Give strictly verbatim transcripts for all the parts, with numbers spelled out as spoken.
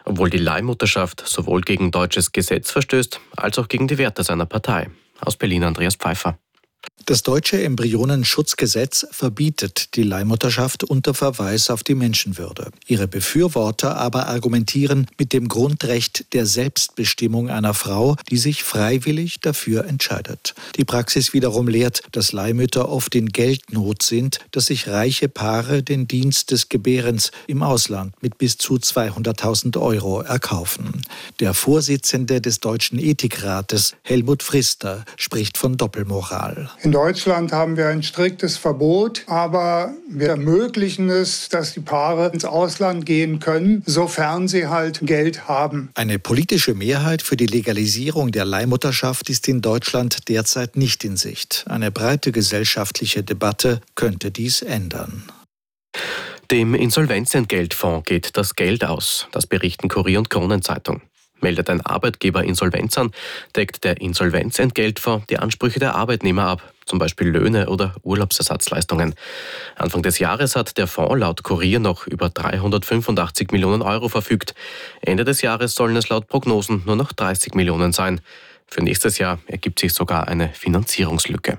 obwohl die Leihmutterschaft sowohl gegen deutsches Gesetz verstößt, als auch gegen die Werte seiner Partei. Aus Berlin Andreas Pfeiffer. Das deutsche Embryonenschutzgesetz verbietet die Leihmutterschaft unter Verweis auf die Menschenwürde. Ihre Befürworter aber argumentieren mit dem Grundrecht der Selbstbestimmung einer Frau, die sich freiwillig dafür entscheidet. Die Praxis wiederum lehrt, dass Leihmütter oft in Geldnot sind, dass sich reiche Paare den Dienst des Gebärens im Ausland mit bis zu zweihunderttausend Euro erkaufen. Der Vorsitzende des Deutschen Ethikrates, Helmut Frister, spricht von Doppelmoral. In Deutschland haben wir ein striktes Verbot, aber wir ermöglichen es, dass die Paare ins Ausland gehen können, sofern sie halt Geld haben. Eine politische Mehrheit für die Legalisierung der Leihmutterschaft ist in Deutschland derzeit nicht in Sicht. Eine breite gesellschaftliche Debatte könnte dies ändern. Dem Insolvenzentgeltfonds geht das Geld aus. Das berichten Kurier und Kronenzeitung. Meldet ein Arbeitgeber Insolvenz an, deckt der Insolvenzentgeltfonds die Ansprüche der Arbeitnehmer ab, zum Beispiel Löhne oder Urlaubsersatzleistungen. Anfang des Jahres hat der Fonds laut Kurier noch über dreihundertfünfundachtzig Millionen Euro verfügt. Ende des Jahres sollen es laut Prognosen nur noch dreißig Millionen sein. Für nächstes Jahr ergibt sich sogar eine Finanzierungslücke.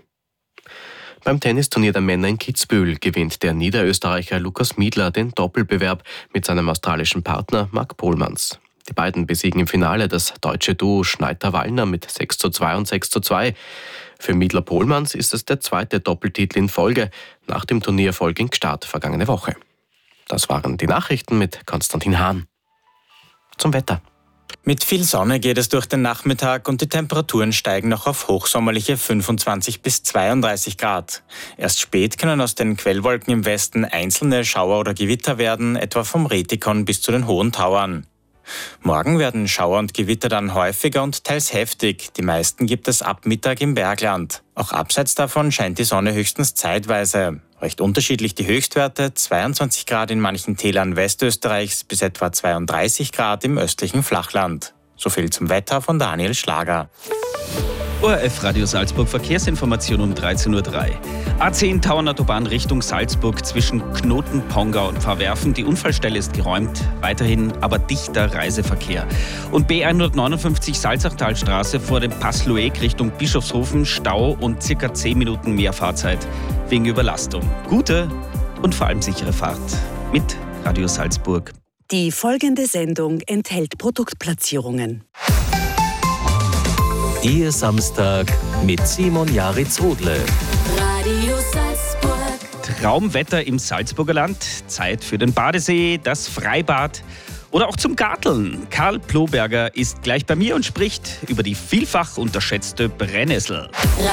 Beim Tennisturnier der Männer in Kitzbühel gewinnt der Niederösterreicher Lukas Miedler den Doppelbewerb mit seinem australischen Partner Marc Polmans. Die beiden besiegen im Finale das deutsche Duo Schneider-Wallner mit sechs zu zwei und sechs zu zwei. Für Miedler-Pohlmanns ist es der zweite Doppeltitel in Folge nach dem Turniererfolg in Gstaad vergangene Woche. Das waren die Nachrichten mit Konstantin Hahn. Zum Wetter. Mit viel Sonne geht es durch den Nachmittag und die Temperaturen steigen noch auf hochsommerliche fünfundzwanzig bis zweiunddreißig Grad. Erst spät können aus den Quellwolken im Westen einzelne Schauer oder Gewitter werden, etwa vom Retikon bis zu den Hohen Tauern. Morgen werden Schauer und Gewitter dann häufiger und teils heftig. Die meisten gibt es ab Mittag im Bergland. Auch abseits davon scheint die Sonne höchstens zeitweise. Recht unterschiedlich die Höchstwerte, zweiundzwanzig Grad in manchen Tälern Westösterreichs bis etwa zweiunddreißig Grad im östlichen Flachland. So viel zum Wetter von Daniel Schlager. O R F Radio Salzburg Verkehrsinformation um dreizehn Uhr drei. A zehn Tauernautobahn Richtung Salzburg zwischen Knoten, Pongau und Pfarrwerfen. Die Unfallstelle ist geräumt, weiterhin aber dichter Reiseverkehr. Und B hundertneunundfünfzig Salzachtalstraße vor dem Pass Loeg Richtung Bischofshofen, Stau und circa zehn Minuten mehr Fahrzeit wegen Überlastung. Gute und vor allem sichere Fahrt mit Radio Salzburg. Die folgende Sendung enthält Produktplatzierungen. Ihr Samstag mit Simon Jaritz-Hodle. Radio Salzburg. Traumwetter im Salzburger Land. Zeit für den Badesee, das Freibad oder auch zum Garteln. Karl Ploberger ist gleich bei mir und spricht über die vielfach unterschätzte Brennnessel.